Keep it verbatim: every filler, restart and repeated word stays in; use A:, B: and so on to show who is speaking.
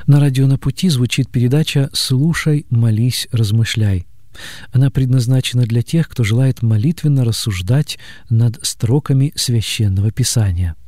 A: На радио «На пути» звучит передача «Слушай, молись, размышляй». Она предназначена для тех, кто желает молитвенно рассуждать над строками Священного Писания.